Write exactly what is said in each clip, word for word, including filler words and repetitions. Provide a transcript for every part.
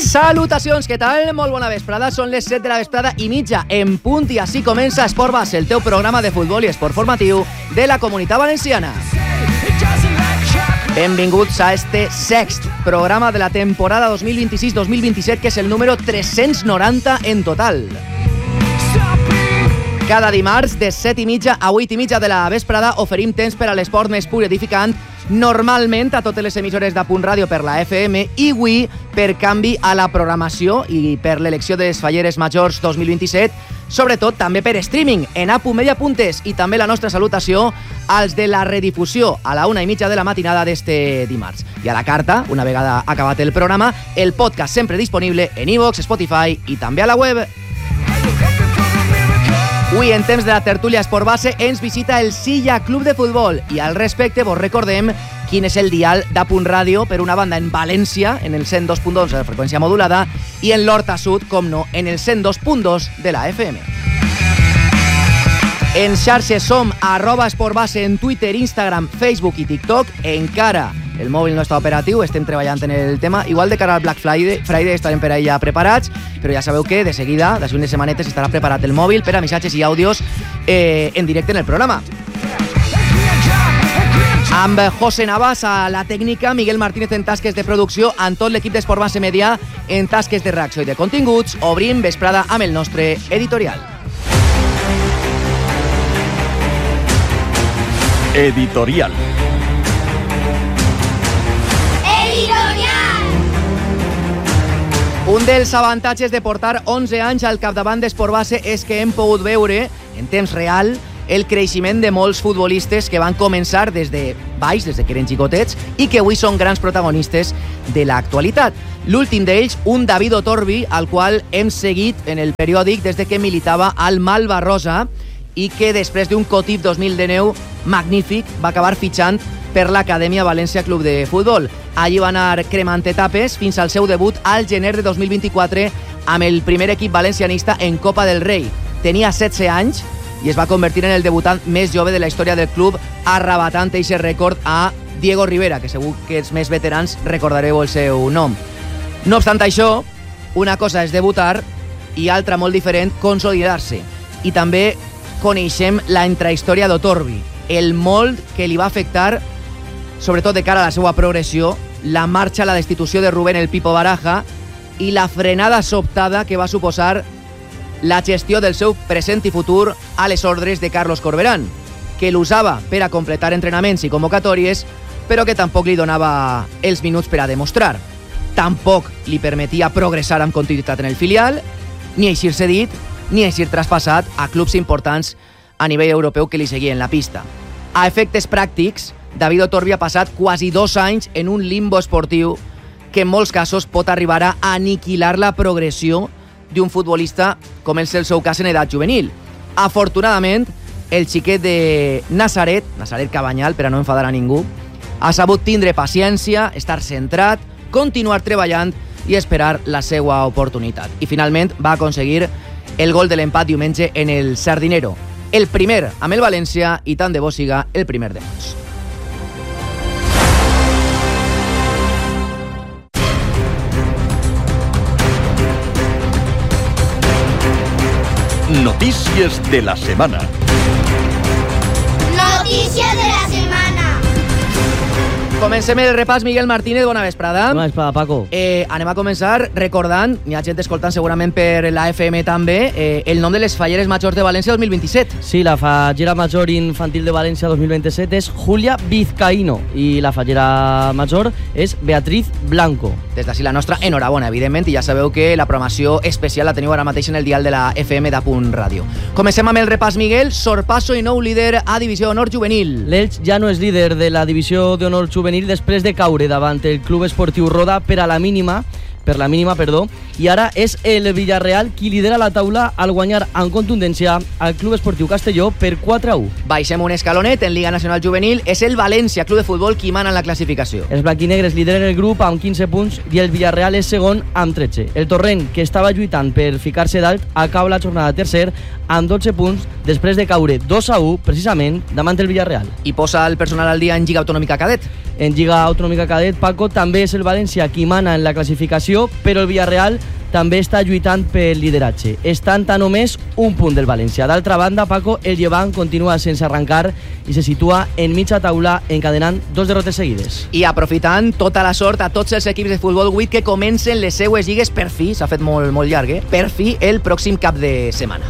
Salutacions, què tal? Molt bona vesprada, són les set de la vesprada i mitja en punt i així comença Esport Base, el teu programa de futbol i esport formatiu de la Comunitat Valenciana. Benvinguts a este sext programa de la temporada dos mil vint-i-sis dos mil vint-i-set, que és el número tres-cents noranta en total. Cada dimarts, de set i mitja a vuit i mitja de la vesprada, oferim temps per a l'esport més pur i edificant, normalment a totes les emissores de Punt Ràdio per la F M, i avui, per canvi a la programació i per l'elecció de les falleres majors dos mil vint-i-set, sobretot també per streaming en a punt media punt es, i també la nostra salutació als de la redifusió a la una i mitja de la matinada d'este dimarts. I a la carta, una vegada acabat el programa, el podcast sempre disponible en iVoox, Spotify i també a la web. Avui, en temps de la tertúlia Esport Base, ens visita el Silla Club de Futbol i al respecte vos recordem quin és el dial d'A Punt Ràdio, per una banda en València, en el cent dos punt onze de freqüència modulada, i en l'Horta Sud, com no, en el cent dos punt dos de la F M. En xarxes som arroba esportbase en Twitter, Instagram, Facebook i TikTok. Encara el mòbil no està operatiu, estem treballant en el tema. Igual de cara al Black Friday, Friday estarem per allà preparats, però ja sabeu que de seguida, d'ací unes setmanetes, estarà preparat el mòbil per a missatges i àudios eh, en directe en el programa. Amb José Navas a la tècnica, Miguel Martínez en tasques de producció, amb tot l'equip d'Esport Base Media en tasques de reacció i de continguts, obrim vesprada amb el nostre editorial. Editorial. Un dels avantatges de portar onze anys al capdavant d'Esport Base és que hem pogut veure, en temps real, el creixement de molts futbolistes que van començar des de baix, des de que eren xicotets, i que avui són grans protagonistes de l'actualitat. L'últim d'ells, un David Otorbi, al qual hem seguit en el periòdic des de que militava al Malva Rosa i que després d'un Cotip dos mil dinou magnífic va acabar fitxant per l'Acadèmia València Club de Futbol. Allí va anar cremant etapes fins al seu debut al gener de dos mil vint-i-quatre amb el primer equip valencianista en Copa del Rei. Tenia setze anys i es va convertir en el debutant més jove de la història del club, arrabatant aquest rècord a Diego Rivera, que segur que els més veterans recordareu el seu nom. No obstant això, una cosa és debutar i altra molt diferent, consolidar-se. I també coneixem la intrahistòria d'Otorbi, el molt que li va afectar, sobretot de cara a la seva progressió, la marxa a la destitució de Rubén el Pipo Baraja i la frenada sobtada que va suposar la gestió del seu present i futur a les ordres de Carlos Corberán, que l'usava per a completar entrenaments i convocatòries, però que tampoc li donava els minuts per a demostrar. Tampoc li permetia progressar amb continuïtat en el filial, ni eixir-se dit, ni eixir traspassat a clubs importants a nivell europeu que li seguien la pista. A efectes pràctics, David Otorbi ha passat quasi dos anys en un limbo esportiu que en molts casos pot arribar a aniquilar la progressió d'un futbolista com és el seu cas en edat juvenil. Afortunadament, el xiquet de Nazaret, Nazaret Cabanyal, per a no enfadar a ningú, ha sabut tindre paciència, estar centrat, continuar treballant i esperar la seva oportunitat. I finalment va aconseguir el gol de l'empat diumenge en el Sardinero. El primer amb el València i tant de bo siga el primer de molts. Notícies de la semana. Notícies de la semana. Comencem el repàs. Miguel Martínez, bona vesprada. Bona vesprada, Paco. Eh, anem a començar recordant, n'hi ha gent escoltant segurament per la F M també, eh, el nom de les falleres majors de València dos mil vint-i-set. Sí, la fallera major infantil de València dos mil vint-i-set és Julia Vizcaíno i la fallera major és Beatriz Blanco. Des d'ací la nostra enhorabona, evidentment, i ja sabeu que la programació especial la teniu ara mateix en el dial de la F M d'A Punt Ràdio. Comencem amb el repàs, Miguel. Sorpasso i nou líder a Divisió d'Honor Juvenil. L'Elx ja no és líder de la Divisió d'Honor Juvenil després de caure davant el Club Esportiu Roda per a la mínima per la mínima, perdó, i ara és el Villarreal qui lidera la taula al guanyar en contundència al Club Esportiu Castelló per quatre a u. Baixem un escalonet en Liga Nacional Juvenil, és el València Club de Futbol qui mana en la classificació. Els blanquinegres lideren el grup amb quinze punts i el Villarreal és segon amb tretze. El Torrent, que estava lluitant per ficar-se dalt, acaba la jornada tercer amb dotze punts després de caure dos a u precisament davant el Villarreal. I posa el personal al dia en Lliga Autonòmica Cadet. En Lliga Autonòmica Cadet, Paco, també és el València qui mana en la classificació posició, però el Villarreal també està lluitant pel lideratge. Estan a només un punt del València. D'altra banda, Paco, el Llevant continua sense arrencar i se situa en mitja taula encadenant dos derrotes seguides. I aprofitant tota la sort a tots els equips de futbol vuit que comencen les seues lligues per fi, s'ha fet molt, molt llarg, eh? Per fi el pròxim cap de setmana.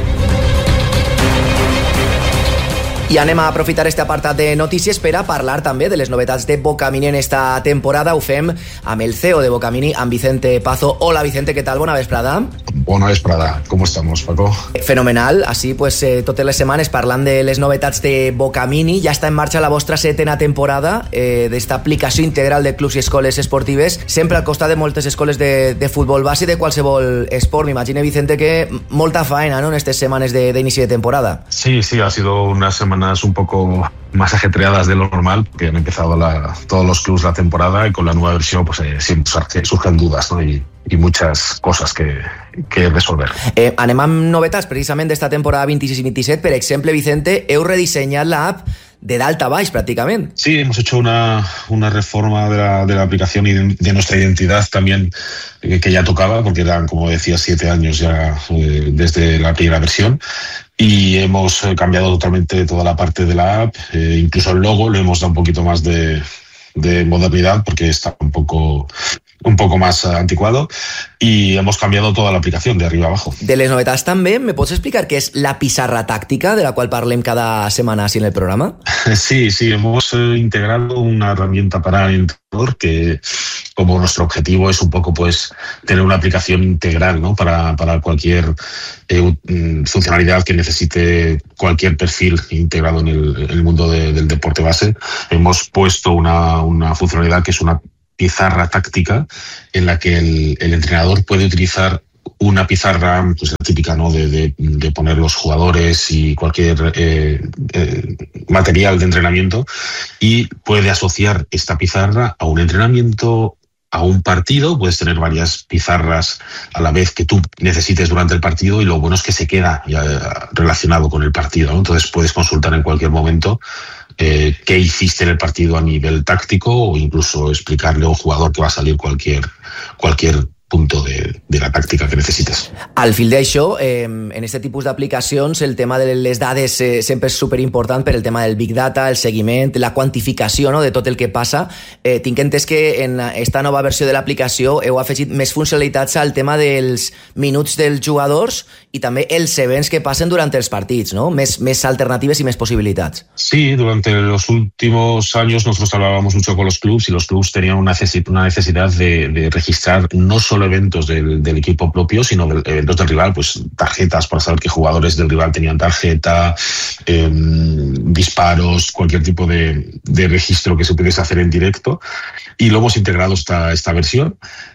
I anem a aprofitar este apartat de notícies per a parlar també de les novetats de Bocamini en esta temporada. Ho fem amb el C E O de Bocamini, amb Vicente Pazo. Hola Vicente, ¿qué tal? Bona vesprada. Bona vesprada, ¿cómo estamos, Paco? Fenomenal, així pues eh, totes les setmanes parlant de les novetats de Bocamini. Ja està en marxa la vostra setena temporada eh, d'esta aplicació integral de clubs i escoles esportives, sempre al costat de moltes escoles de, de futbol base i de qualsevol esport. M'imagino, Vicente, que molta faena, ¿no?, en estas semanas de, de inicio de temporada. Sí, sí, ha sido una semana un poco más ajetreadas de lo normal, porque han empezado la, todos los clubs la temporada y con la nueva versión pues eh, siempre surgen dudas, ¿no? y, y muchas cosas que, que resolver. Eh, anem amb novetats precisament d'esta temporada vint-i-sis vint-i-set. Per exemple, Vicente, heu redissenyat l'app de dalt a baix prácticamente. Sí, hemos hecho una, una reforma de la, de la aplicación y de, de nuestra identidad también, eh, que ya tocaba, porque eran, como decía, siete años ya eh, desde la primera versión. Y hemos cambiado totalmente toda la parte de la app, eh, incluso el logo lo hemos dado un poquito más de, de modernidad porque está un poco, un poco más anticuado, y hemos cambiado toda la aplicación de arriba abajo. De les novetats també, ¿me pots explicar qué es la pizarra táctica de la cual parlem cada semana así en el programa? Sí, sí, hemos eh, integrado una herramienta para el entrenador que, como nuestro objetivo es un poco pues tener una aplicación integral, ¿no?, para, para cualquier eh, funcionalidad que necesite cualquier perfil integrado en el, en el mundo de, del deporte base, hemos puesto una, una funcionalidad que es una pizarra táctica en la que el, el entrenador puede utilizar una pizarra, pues la típica, ¿no?, de, de, de poner los jugadores y cualquier eh, eh, material de entrenamiento, y puede asociar esta pizarra a un entrenamiento, a un partido. Puedes tener varias pizarras a la vez que tú necesites durante el partido, y lo bueno es que se queda ya relacionado con el partido, ¿no? Entonces puedes consultar en cualquier momento eh, qué hiciste en el partido a nivel táctico, o incluso explicarle a un jugador que va a salir cualquier, cualquier punto de, de la tàctica que necessites. Al fil d'això, eh, en aquest tipus d'aplicacions, el tema de les dades eh, sempre és superimportant per el tema del Big Data, el seguiment, la quantificació, no?, de tot el que passa. Eh, tinc entès que en esta nova versió de l'aplicació heu afegit més funcionalitats al tema dels minuts dels jugadors i també els events que passen durant els partits, ¿no? Més, més alternatives i més possibilitats. Sí, durante los últimos años nosotros hablábamos mucho con los clubs, y los clubs tenían una necesidad de, de registrar no solo eventos del, del equipo propio, sino de eventos del rival, pues tarjetas para saber qué jugadores del rival tenían tarjeta, eh, disparos, cualquier tipo de, de registro que se pudiese hacer en directo, y lo hemos integrado esta, esta versión,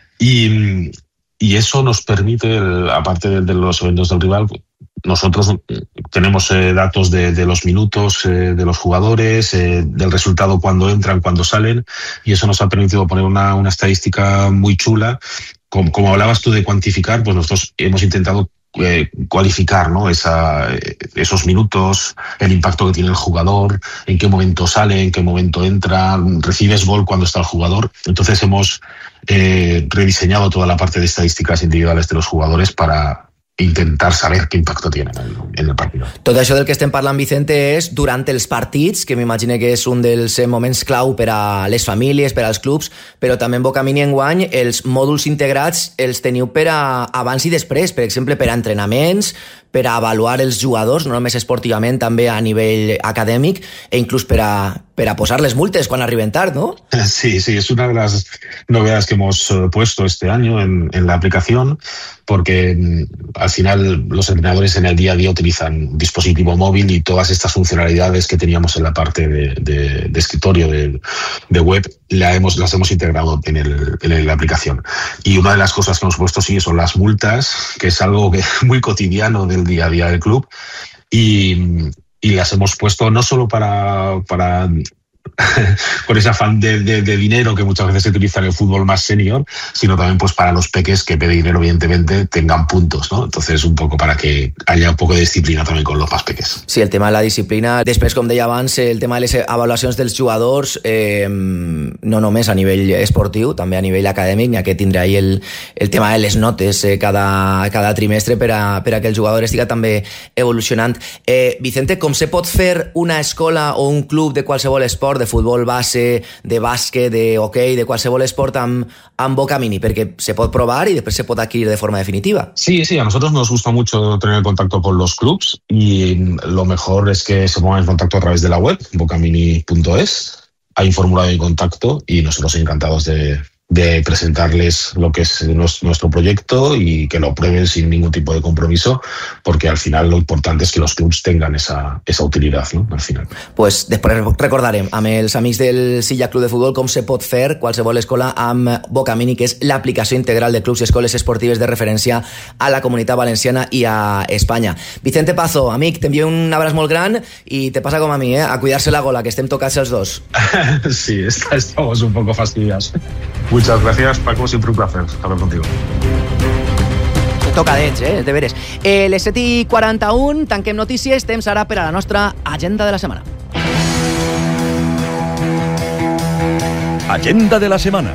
y, y eso nos permite, aparte de, de los eventos del rival, nosotros tenemos eh, datos de, de los minutos eh, de los jugadores, eh, del resultado cuando entran, cuando salen, y eso nos ha permitido poner una, una estadística muy chula. Como, como hablabas tú de cuantificar, pues nosotros hemos intentado eh, cualificar, ¿no?, Esa, esos minutos, el impacto que tiene el jugador, en qué momento sale, en qué momento entra, recibes gol cuando está el jugador. Entonces hemos eh, rediseñado toda la parte de estadísticas individuales de los jugadores para intentar saber qué impacto tienen en el, en el partido. Tot això del que estem parlant, Vicente, és durant els partits, que m'imagino que és un dels moments clau per a les famílies, per als clubs, però també en Bocamini enguany els mòduls integrats els teniu per a abans i després, per exemple, per a entrenaments, per a avaluar els jugadors, no només esportivament, també a nivell acadèmic, e inclús per a, per a posar les multes quan arriben tard, ¿no? Sí, sí, es una de las novedades que hemos puesto este año en, en la aplicación, porque al final los entrenadores en el día a día utilizan dispositivo móvil, y todas estas funcionalidades que teníamos en la parte de, de, de escritorio, de, de web, la hemos, las hemos integrado en, el, en la aplicación. Y una de las cosas que hemos puesto, sí, son las multas, que es algo que, muy cotidiano del día a día del club, y, y las hemos puesto no solo para, para con ese afán de, de, de dinero que muchas veces se utiliza en el fútbol más senior, sino también pues para los peques que piden dinero, evidentemente, tengan puntos, ¿no? Entonces, un poco para que haya un poco de disciplina también con los más peques. Sí, el tema de la disciplina. Després, com deia abans, el tema de les avaluacions dels jugadors, eh, no només a nivell esportiu, també a nivell acadèmic, n'hi ha que tindre ahí el, el tema de les notes eh, cada, cada trimestre per a, per a que el jugador estigui també evolucionant. Eh, Vicente, com se pot fer una escola o un club de qualsevol esport, de futbol base, de bàsquet, de hoquei, de qualsevol esport amb, amb Boca Mini? Perquè se pot provar y después se puede adquirir de forma definitiva. Sí, sí, a nosotros nos gusta mucho tener contacto con los clubs y lo mejor es que se pongan en contacto a través de la web, bocamini punto es. Hay un formulario de contacto y nosotros encantados de, de presentarles lo que es nuestro proyecto y que lo prueben sin ningún tipo de compromiso, porque al final lo importante es que los clubs tengan esa, esa utilidad, ¿no? Al final. Pues després recordarem amb els amics del Silla Club de Futbol com se pot fer qualsevol escola amb Boca Mini, que és l'aplicació integral de clubs i escoles esportives de referència a la Comunitat Valenciana i a Espanya. Vicente Pazo, amic, t'envio un abraç molt gran i te passa com a mi, eh? A cuidar-se la gola, que estem tocats els dos. Sí, estamos un poco fastidiados. Muchas gracias, Paco, siempre un placer hablar contigo. Tocadets, eh? De veres. Eh, les set i quaranta-un, tanquem notícies, temps ara per a la nostra agenda de la setmana. Agenda de la semana.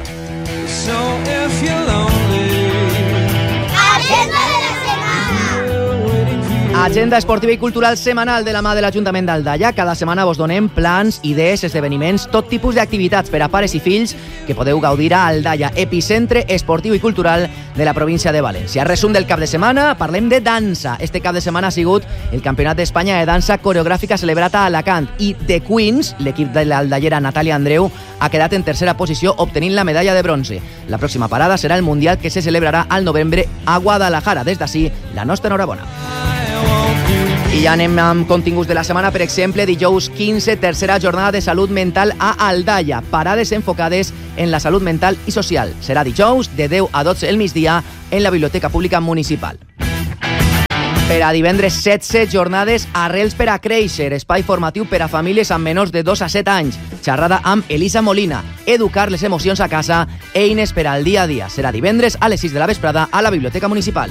Agenda esportiva i cultural setmanal de la mà de l'Ajuntament d'Aldaia. Cada setmana vos donem plans, idees, esdeveniments, tot tipus d'activitats per a pares i fills que podeu gaudir a Aldaia, epicentre esportiu i cultural de la província de València. Resum del cap de setmana, parlem de dansa. Este cap de setmana ha sigut el Campionat d'Espanya de dansa coreogràfica celebrat a Alacant i The Queens, l'equip de l'aldaiera Natàlia Andreu, ha quedat en tercera posició obtenint la medalla de bronze. La pròxima parada serà el Mundial, que se celebrarà al novembre a Guadalajara. Des d'ací, la nostra enhorabona. I ja anem amb continguts de la setmana. Per exemple, dijous quinze, tercera jornada de salut mental a Aldaia. Parades enfocades en la salut mental i social. Serà dijous de deu a dotze el migdia en la Biblioteca Pública Municipal. Per a divendres setze, jornades Arrels per a créixer, espai formatiu per a famílies amb menors de dos a set anys. Xerrada amb Elisa Molina. Educar les emocions a casa, eines per al dia a dia. Serà divendres a les sis de la vesprada a la Biblioteca Municipal.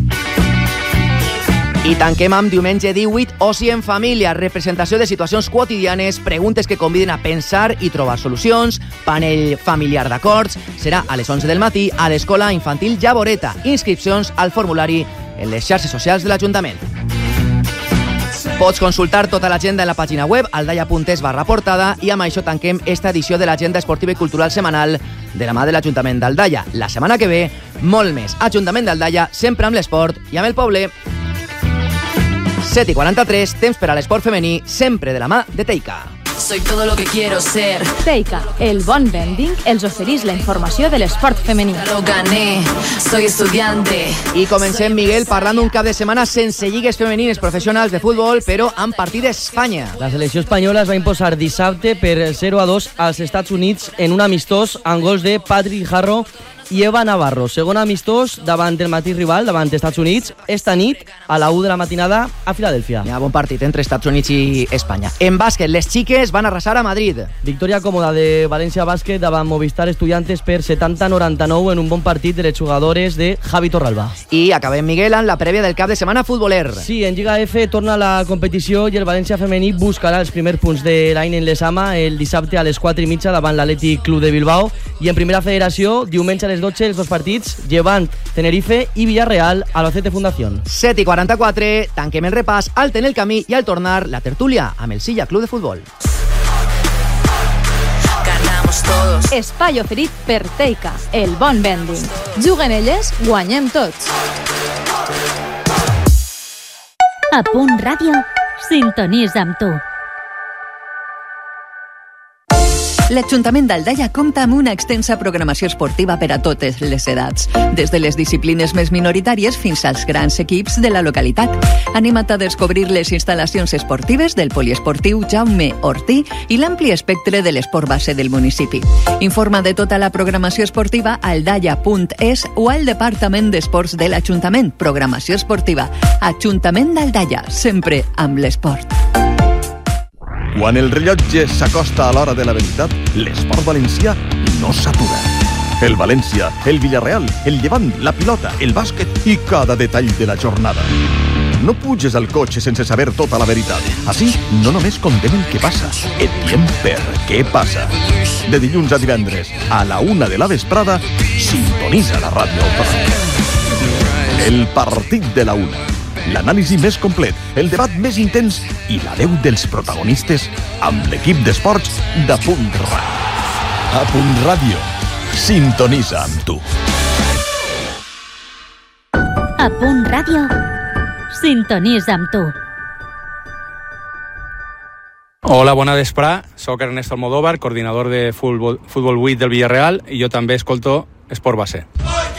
I tanquem amb diumenge divuit, oci en família, representació de situacions quotidianes, preguntes que conviden a pensar i trobar solucions, panell familiar d'acords. Serà a les onze del matí a l'Escola Infantil Llavoreta. Inscripcions al formulari en les xarxes socials de l'Ajuntament. Pots consultar tota l'agenda en la pàgina web aldaia.es barra portada i amb això tanquem esta edició de l'agenda esportiva i cultural setmanal de la mà de l'Ajuntament d'Aldaia. La setmana que ve, molt més. Ajuntament d'Aldaia, sempre amb l'esport i amb el poble. set i quaranta-tres, temps per a l'esport femení, sempre de la mà de Teica. Soy todo lo que quiero ser. Teica, el bon vending, els oferís la informació de l'esport femení. Lo gané, soy estudiante. I comencem, Miguel, parlant d'un cap de setmana sense lligues femenines professionals de futbol, però amb partit d'Espanya. La selecció espanyola es va imposar dissabte per zero a dos als Estats Units en un amistós amb gols de Patrick Harrow i Eva Navarro. Segon amistós davant el mateix rival, davant els Estats Units, esta nit a la u de la matinada a Filadèlfia. Hi ha bon partit entre Estats Units i Espanya. En bàsquet, les xiques van arrasar a Madrid. Victòria còmoda de València Bàsquet davant Movistar Estudiantes per setanta a noranta-nou en un bon partit de les jugadores de Javi Torralba. I acabem, Miguel, amb la prèvia del cap de setmana futboler. Sí, en Lliga F torna la competició i el València femení buscarà els primers punts de l'any en l'Esama el dissabte a les quatre i mitja davant l'Atlètic Club de Bilbao. I en primera federació, diumenge a les dotze, els dos partits, Llevant, Tenerife i Villarreal, Albacete Fundación. set i quaranta-quatre, tanquem el repàs, alten el camí i al tornar la tertúlia amb el Silla Club de Futbol. Ganamos todos. Espai oferit per Teica, el bon vending. Juguen elles, guanyem tots. A Punt Ràdio, sintonitza amb tu. L'Ajuntament d'Aldaia compta amb una extensa programació esportiva per a totes les edats, des de les disciplines més minoritàries fins als grans equips de la localitat. Anima't a descobrir les instal·lacions esportives del poliesportiu Jaume Ortí i l'ampli espectre de l'esport base del municipi. Informa de tota la programació esportiva a aldaia punt es o al Departament d'Esports de l'Ajuntament. Programació esportiva. Ajuntament d'Aldaia, sempre amb l'esport. Quan el rellotge s'acosta a l'hora de la veritat, l'esport valencià no s'atura. El València, el Villarreal, el Llevant, la pilota, el bàsquet i cada detall de la jornada. No puges al cotxe sense saber tota la veritat. Així, no només contem el que passa, et diem per què passa. De dilluns a divendres, a la una de la vesprada, sintonitza la ràdio autonòmica. El partit de la una. L'anàlisi més complet, el debat més intens i la veu dels protagonistes amb l'equip d'esports de Punt Ràdio. A Punt Ràdio, sintonitza amb tu. A Punt Ràdio, sintonitza amb tu. Hola, bona vesprà. Soc Ernesto Almodóvar, coordinador de Futbol, Futbol vuit del Villarreal, i jo també escolto Esport Base.